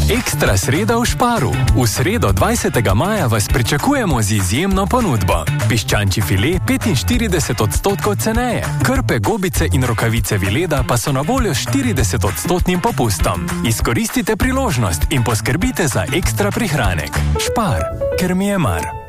Ekstra sreda v Sparu. V sredo 20. maja vas pričakujemo z izjemno ponudbo. Piščančji file 45% ceneje. Krpe, gobice in rokavice Vileda pa so na voljo s 40% popustom. Izkoristite priložnost in poskrbite za ekstra prihranek. Špar, ker mi je mar.